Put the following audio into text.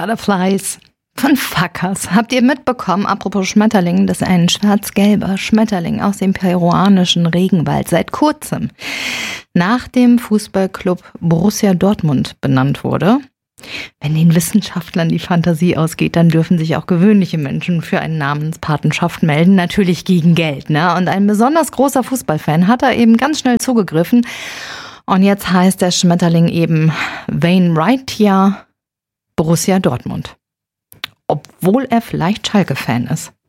Butterflies von Fuckers. Habt ihr mitbekommen, apropos Schmetterling, dass ein schwarz-gelber Schmetterling aus dem peruanischen Regenwald seit kurzem nach dem Fußballclub Borussia Dortmund benannt wurde? Wenn den Wissenschaftlern die Fantasie ausgeht, dann dürfen sich auch gewöhnliche Menschen für eine Namenspatenschaft melden, natürlich gegen Geld, ne? Und ein besonders großer Fußballfan hat da eben ganz schnell zugegriffen. Und jetzt heißt der Schmetterling eben Wainwrightia Borussia Dortmund. Obwohl er vielleicht Schalke-Fan ist.